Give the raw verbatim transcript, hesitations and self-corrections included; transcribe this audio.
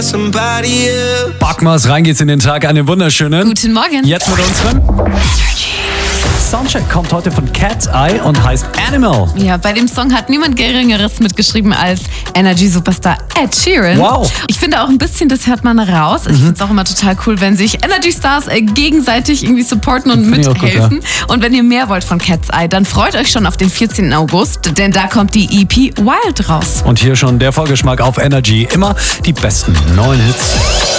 Backmas, rein geht's in den Tag. Einen wunderschönen. Guten Morgen. Jetzt mit unseren. Soundcheck kommt heute von Cat's Eye und heißt Animal. Ja, bei dem Song hat niemand Geringeres mitgeschrieben als Energy-Superstar Ed Sheeran. Wow. Ich finde auch ein bisschen, das hört man raus. Ich finde es auch immer total cool, wenn sich Energy-Stars äh, gegenseitig irgendwie supporten und Find ich auch gut, mithelfen. Und wenn ihr mehr wollt von Cat's Eye, dann freut euch schon auf den vierzehnten August, denn da kommt die E P Wild raus. Und hier schon der Vorgeschmack auf Energy. Immer die besten neuen Hits.